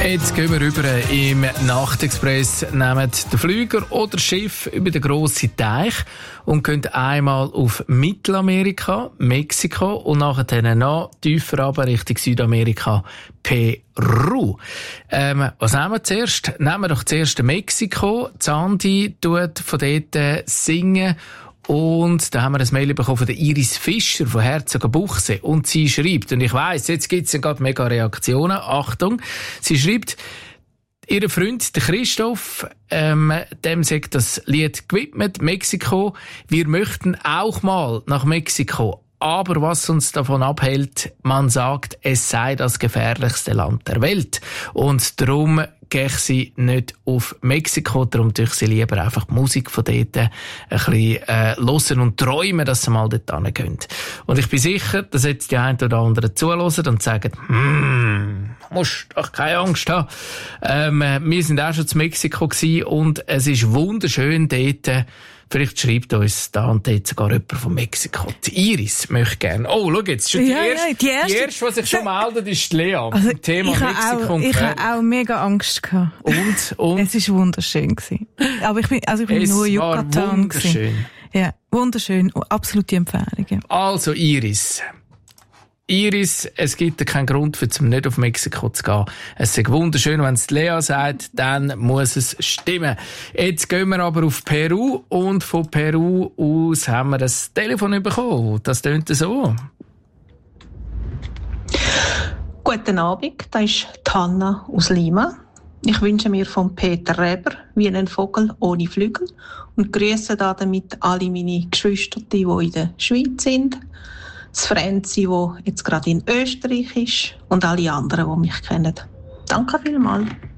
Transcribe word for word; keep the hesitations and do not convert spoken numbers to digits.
Jetzt gehen wir rüber im Nachtexpress, nehmen den Flüger oder das Schiff über den grossen Teich und gehen einmal auf Mittelamerika, Mexiko und nachher noch tiefer runter Richtung Südamerika, Peru. Ähm, was nehmen wir zuerst? Nehmen wir doch zuerst Mexiko. Zandi tut von dort singen. Und da haben wir ein Mail bekommen von der Iris Fischer von Herzogenbuchsee. Und sie schreibt, und ich weiss, jetzt gibt's ja gerade mega Reaktionen. Achtung! Sie schreibt, ihr Freund, der Christoph, ähm, dem sagt das Lied gewidmet, Mexiko. Wir möchten auch mal nach Mexiko. Aber was uns davon abhält, man sagt, es sei das gefährlichste Land der Welt. Und darum gehe ich sie nicht auf Mexiko, darum tue ich sie lieber einfach die Musik von dort ein bisschen äh, hören und träumen, dass sie mal dort hingehen. Und ich bin sicher, dass jetzt die einen oder anderen zuhören und sagen, hm, musst doch keine Angst haben. Ähm, wir sind auch schon zu Mexiko gewesen und es ist wunderschön dort. Vielleicht schreibt uns da und dort sogar jemand von Mexiko. Die Iris möchte gerne. Oh, schau jetzt, schon die, ja, erste, ja, die, erste, die erste, die sich schon meldet, ist die Lea. Also Zum Thema ich Mexiko auch, und Ich Quell. hatte auch mega Angst gehabt. Und, und? Es war wunderschön gewesen. Aber ich bin, also ich bin es nur in war Yucatan wunderschön. gewesen. Ja, wunderschön. Absolute Empfehlung. Ja. Also, Iris. Iris, es gibt keinen Grund, für zum nicht auf Mexiko zu gehen. Es ist wunderschön, wenn es Lea sagt, dann muss es stimmen. Jetzt gehen wir aber auf Peru und von Peru aus haben wir das Telefon bekommen. Das tönt so. Guten Abend, das ist Hanna aus Lima. Ich wünsche mir von Peter Reber wie ein Vogel ohne Flügel und grüße damit alle meine Geschwister, die in der Schweiz sind. Das Franzi, das jetzt gerade in Österreich ist und alle anderen, die mich kennen. Danke vielmals.